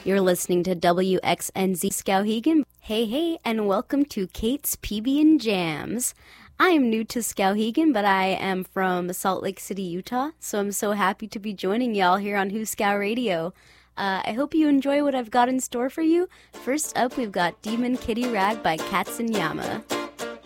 You're listening to WXNZ Skowhegan. Hey, and welcome to Kate's PB and Jams. I am new to Skowhegan, but I am from Salt Lake City, Utah, so I'm so happy to be joining y'all here on Who Scow Radio. I hope you enjoy what I've got in store for you. First up, we've got Demon Kitty Rag by Katsunyama.